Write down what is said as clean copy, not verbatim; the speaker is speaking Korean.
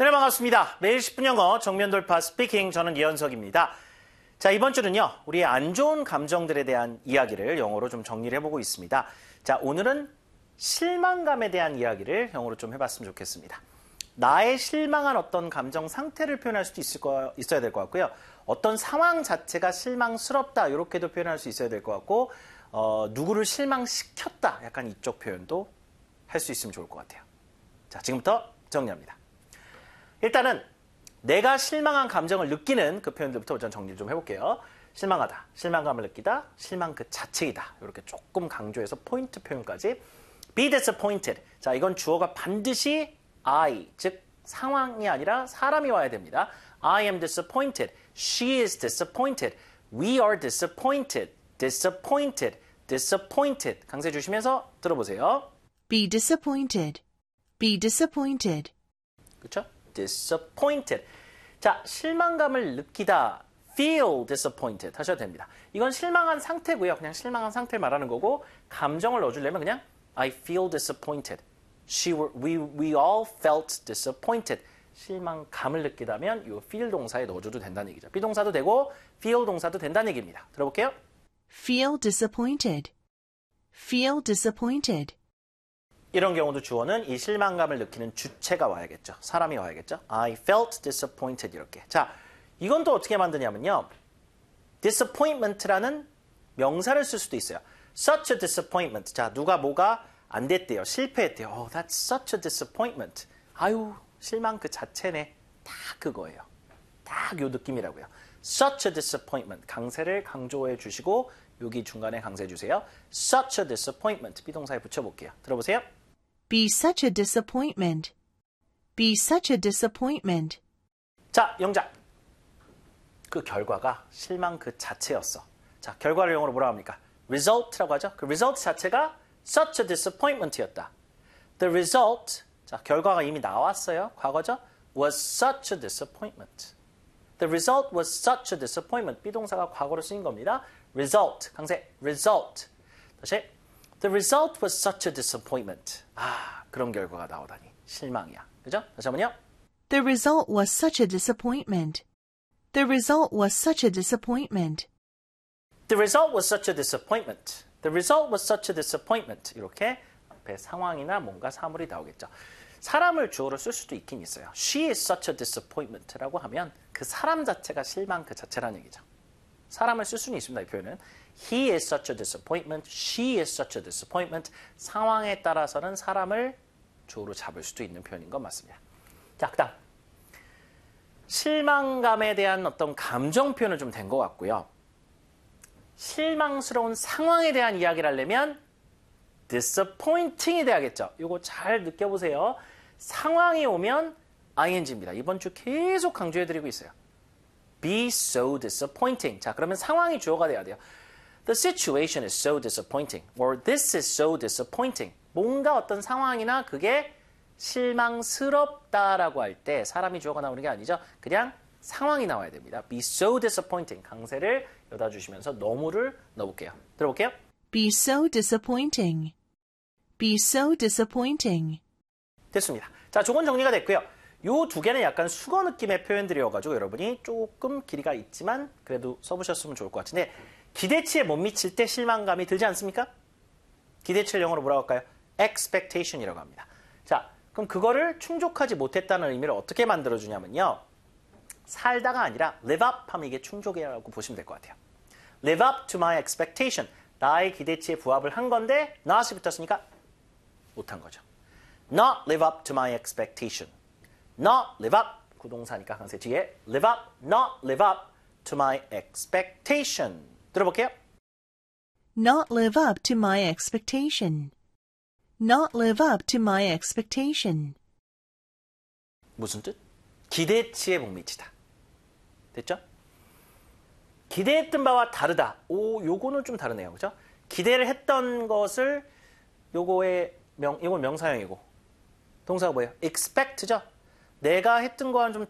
네, 반갑습니다. 매일 10분 영어 정면 돌파 스피킹, 저는 이현석입니다. 자, 이번 주는요, 우리의 안 좋은 감정들에 대한 이야기를 영어로 좀 정리를 해보고 있습니다. 자, 오늘은 실망감에 대한 이야기를 영어로 좀 해봤으면 좋겠습니다. 나의 실망한 어떤 감정 상태를 표현할 수도 있어야 될 것 같고요. 어떤 상황 자체가 실망스럽다, 이렇게도 표현할 수 있어야 될 것 같고, 누구를 실망시켰다, 약간 이쪽 표현도 할 수 있으면 좋을 것 같아요. 자, 지금부터 정리합니다. 일단은 내가 실망한 감정을 느끼는 그 표현들부터 우선 정리를 좀 해볼게요. 실망하다, 실망감을 느끼다, 실망 그 자체이다. 이렇게 조금 강조해서 포인트 표현까지. Be disappointed. 자, 이건 주어가 반드시 I, 즉 상황이 아니라 사람이 와야 됩니다. I am disappointed. She is disappointed. We are disappointed. Disappointed. Disappointed. 강세 주시면서 들어보세요. Be disappointed. Be disappointed. 그렇죠? disappointed. 자, 실망감을 느끼다. feel disappointed 하셔도 됩니다. 이건 실망한 상태고요. 그냥 실망한 상태를 말하는 거고, 감정을 넣어주려면 그냥 I feel disappointed. We all felt disappointed. 실망감을 느끼다면 이 feel 동사에 넣어줘도 된다는 얘기죠. 비동사도 되고 feel 동사도 된다는 얘기입니다. 들어볼게요. Feel disappointed. Feel disappointed. 이런 경우도 주어는 이 실망감을 느끼는 주체가 와야겠죠. 사람이 와야겠죠. I felt disappointed 이렇게. 자, 이건 또 어떻게 만드냐면요. disappointment라는 명사를 쓸 수도 있어요. such a disappointment. 자, 누가 뭐가 안 됐대요. 실패했대요. Oh, that's such a disappointment. 아유, 실망 그 자체네. 딱 그거예요. 딱 요 느낌이라고요. such a disappointment. 강세를 강조해 주시고 여기 중간에 강세해 주세요. such a disappointment. 비동사에 붙여볼게요. 들어보세요. Be such a disappointment. Be such a disappointment. 자, 영작. 그 결과가 실망 그 자체였어. 자, 결과를 영어로 뭐라고 합니까? result라고 하죠. 그 result 자체가 such a disappointment였다. The result, 자, 결과가 이미 나왔어요. 과거죠? was such a disappointment. The result was such a disappointment. 비동사가 과거로 쓰인 겁니다. result, 강세, result. 다시, the result was such a disappointment. 아, 그런 결과가 나오다니. 실망이야. 그죠? 다시 한번요. The result was such a disappointment. The result was such a disappointment. The result was such a disappointment. The result was such a disappointment. 이렇게 앞에 상황이나 뭔가 사물이 나오겠죠. 사람을 주어로 쓸 수도 있긴 있어요. She is such a disappointment라고 하면 그 사람 자체가 실망 그 자체라는 얘기죠. 사람을 쓸 수는 있습니다. 이 표현은. He is such a disappointment. She is such a disappointment. 상황에 따라서는 사람을 주어로 잡을 수도 있는 표현인 건 맞습니다. 자, 그 다음. 실망감에 대한 어떤 감정 표현은 좀 된 것 같고요. 실망스러운 상황에 대한 이야기를 하려면 disappointing이 돼야겠죠. 이거 잘 느껴보세요. 상황이 오면 ing입니다. 이번 주 계속 강조해드리고 있어요. Be so disappointing. 자, 그러면 상황이 주어가 돼야 돼요. The situation is so disappointing. Or this is so disappointing. 뭔가 어떤 상황이나 그게 실망스럽다라고 할 때 사람이 주어가 나오는 게 아니죠. 그냥 상황이 나와야 됩니다. Be so disappointing. 강세를 여다 주시면서 너무를 넣어볼게요. 들어볼게요. Be so disappointing. Be so disappointing. 됐습니다. 자, 조건 정리가 됐고요. 요 두 개는 약간 수거 느낌의 표현들이어가지고 여러분이 조금 길이가 있지만 그래도 써보셨으면 좋을 것 같은데, 기대치에 못 미칠 때 실망감이 들지 않습니까? 기대치를 영어로 뭐라고 할까요? expectation이라고 합니다. 자, 그럼 그거를 충족하지 못했다는 의미를 어떻게 만들어주냐면요. 살다가 아니라 live up 하면 이게 충족이라고 보시면 될 것 같아요. live up to my expectation. 나의 기대치에 부합을 한 건데 not이 붙었으니까 못한 거죠. not live up to my expectation. not live up. 구동사니까 강세 뒤에 live up, not live up to my expectation. 들어볼게요. Not live up to my expectation. Not live up to my expectation. 무슨 뜻? 기대치에 못 미치다. 됐죠? 기대했던 바와 다르다. 오, 요거는 좀 다르네요. 그죠? 기대를 했던 것을 이건 명사형이고 동사가 뭐예요? expect죠? 내가 했던 거와는 좀